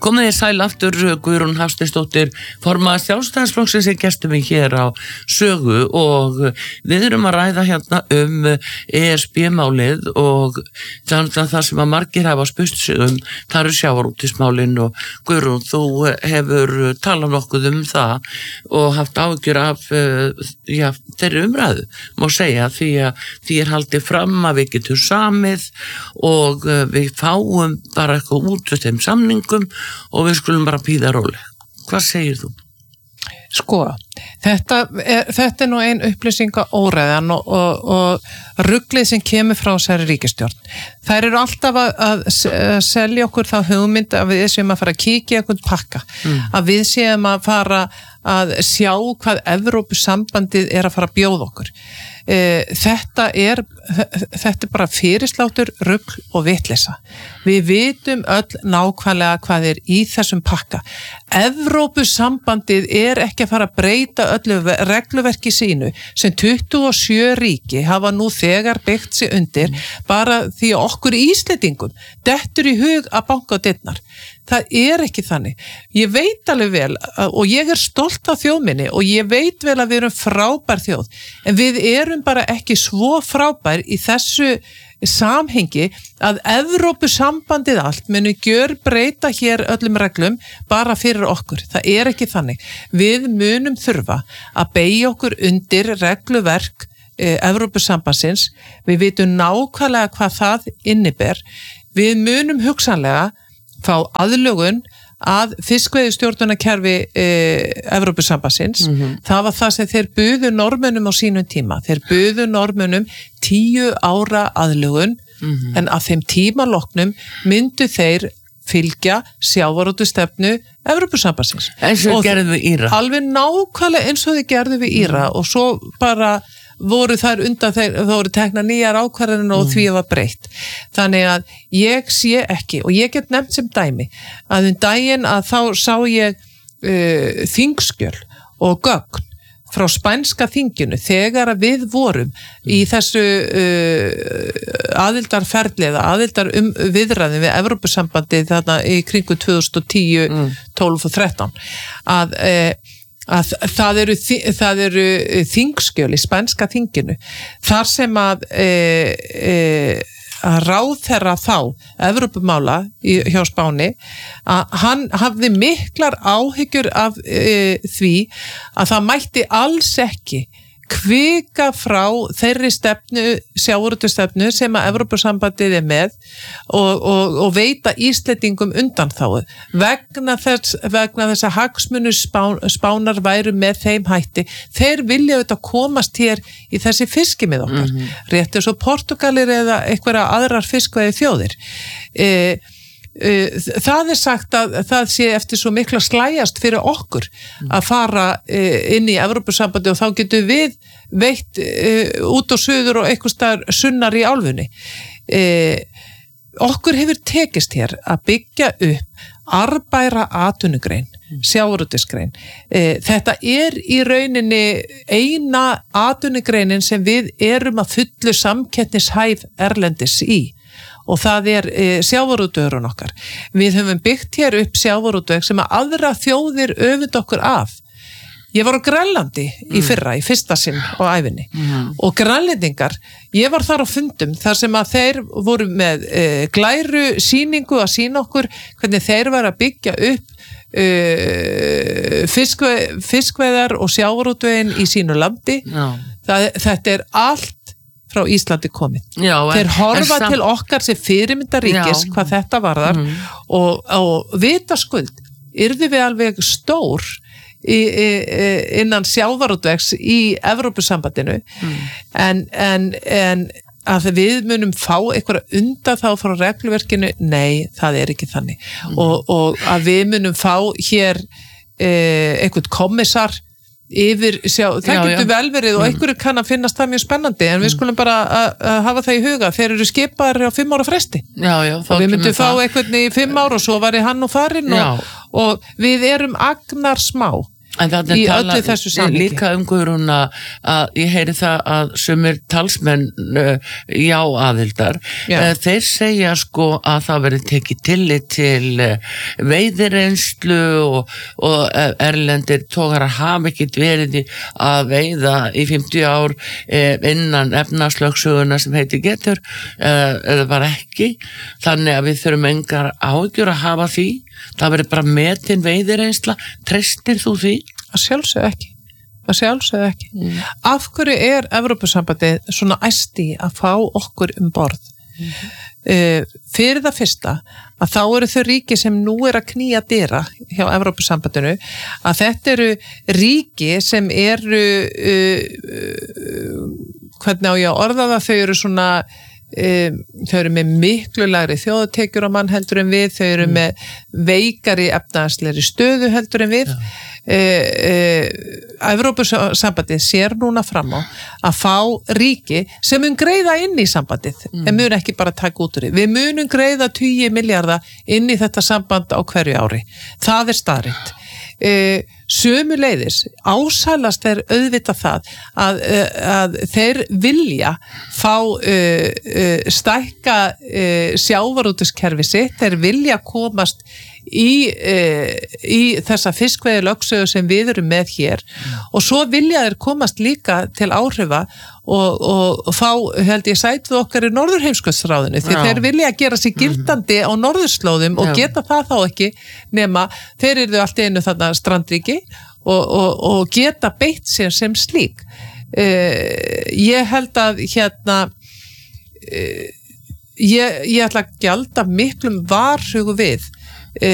Komið þið sæl aftur, Guðrún Hafsteinsdóttir, formaður Sjálfstæðisflokksins sem gestur mig hér á Sögu og við erum að ræða hérna ESB-málið og það sem að margir hafa spurt sig það eru sjávarútvegsmálin og Guðrún, þú hefur talað nokkuð það og haft áhyggjur af þeirri umræðu, má segja, því að því haldið fram að við getum samið og við fáum bara eitthvað út af þeim samningum og við skulum bara píða róleg. Hvað segir þú? Sko, þetta er nú ein upplýsingaóreiðan og ruglið sem kemur frá þessari ríkisstjórn. Þær eru alltaf að selja okkur þá hugmynd að við séum að fara að kíkja eitthvað pakka, að við séum að fara að sjá hvað Evrópusambandið er að fara að bjóða okkur. Þetta er bara fyrirsláttur, rugl og vitleysa. Við vitum öll nákvæmlega hvað er í þessum pakka. Evrópusambandið er ekki að fara að breyta öllu regluverki sínu sem 27 ríki hafa nú þegar byggt sig undir bara því að okkur Íslendingum dettur í hug að banka á dyrnar. Það er ekki þannig. Ég veit alveg vel og ég er stolt af þjóð minni og ég veit vel að við erum frábær þjóð en við erum bara ekki svo frábær í þessu samhengi að Evrópusambandið allt muni gjörbreyta hér öllum reglum bara fyrir okkur. Það er ekki þannig. Við munum þurfa að beygja okkur undir regluverk Evrópusambandsins. Við vitum nákvæmlega hvað það inniber. Við munum hugsanlega fá aðlögun að fiskveiðistjórnunarkerfi Evrópusambandsins. Það var það sem þeir buðu Norðmönnum á sínum tíma. Þeir buðu Norðmönnum 10 ára aðlögun en að þeim tímaloknum myndu þeir fylgja sjávarútvegsstefnu Evrópusambandsins. Eins og gerðu við Íra. Alveg nákvæmlega eins og þið gerðu við Íra og svo bara voru þær undan þeir voru tekna nýjar ákvarðanir og því var breytt. Þannig að ég sé ekki og ég get nefnt sem dæmi að daginn að þá sá ég þingskjöl og gögn frá spænska þinginu þegar að við vorum í þessu aðildarferli eða viðræðum við Evrópusambandið þarna í kringu 2010, 12 og 13 að það eru þingskjöl í spænska þinginu þar sem að ráðherra þá Evrópumála hjá Spáni að hann hafði miklar áhyggjur af því að það mætti alls ekki hvika frá þeirri sjávarútvegsstefnu sem að Evrópusambandið er með og veita Íslendingum undanþágu vegna þess að hagsmunir Spánar væru með þeim hætti. Þeir vilja auðvitað komast hér í þessi fiskimið okkar, rétt eins og Portúgalir eða einhverja aðrar fiskveiði þjóðir. Það er sagt að það sé eftir svo mikla slæjast fyrir okkur að fara inn í Evrópusambandi og þá getum við veitt út og suður og einhvers staðar sunnar í álfunni. Okkur hefur tekist hér að byggja upp arðbæra atvinnugrein, sjávarútvegsgrein. Þetta er í rauninni eina atvinnugreinin sem við erum að fullu samkeppnishæf erlendis í. Og það er sjávarútvegurinn okkar. Við höfum byggt hér upp sjávarútveg sem að aðra þjóðir öfund okkur af. Ég var á Grænlandi í fyrsta sinn á ævinni og grænlendingar, ég var þar á fundum þar sem að þeir voru með glæru sýningu að sýna okkur hvernig þeir var að byggja upp fiskveiðar og sjávarútvegin í sínu landi. Þetta er allt frá Íslandi komið. Þeir horfa til okkar sem fyrirmyndaríkis hvað þetta varðar og vitaskuld yrðu við alveg stór innan sjávarútvegs í Evrópusambandinu en að við munum fá eitthvað undan þá frá regluverkinu, nei, það er ekki þannig og að við munum fá hér eitthvað kommissar yfir, það getur vel verið og einhverju kann að finnast það mjög spennandi en við skulum bara að hafa það í huga þeir eru skipaðir á 5 ára fresti og við myndum fá eitthvað í 5 ára og svo var hann og farinn og við erum agnar smá í öllu þessu samhengi. Líka Guðrún að ég heyri það að sumir talsmenn já aðildar, þeir segja sko að það verði tekið tillit til veiðireynslu og erlendir togarar hafa ekkert verið að veiða í 50 ár innan efnahagslögsöguna sem heitir getur eða bara ekki, þannig að við þurfum engar áhyggjur að hafa því. Það verður bara metin veiðireynsla. Treystir þú því? Að sjálfsögðu ekki. Af hverju Evrópusambandið svona æsti að fá okkur borð? Fyrir það fyrsta að þá eru þau ríki sem nú að knýja dyra hjá Evrópusambandinu, að þetta eru ríki sem eru hvernig á ég að orða það, þau eru svona þau eru með miklu lægri þjóðatekjur á mann heldur en við, þau eru með veikari efnahagslegri stöðu heldur en við. Evrópusambandið sér núna fram á að fá ríki sem mun greiða inn í sambandið, en mun ekki bara taka út úr því. Við munum greiða 20 milljarða inn í þetta samband á hverju ári. Það staðreynd. Sömuleiðis ásælast þeir auðvitað það að þeir vilja fá stækka sjávarútvegskerfi sitt, þeir vilja komast í þessa fiskveiðilögsögu sem við erum með hér, og svo vilja þeir komast líka til áhrifa og fá, held ég, sæti við okkar í Norðurheimskautsráðinu, því þeir vilja gera sig gildandi á norðurslóðum og geta það þá ekki nema þeir eru allt í einu þarna strandríki og geta beitt sér sem slík. Ég held að ég ætla að gjalda miklum varhuga við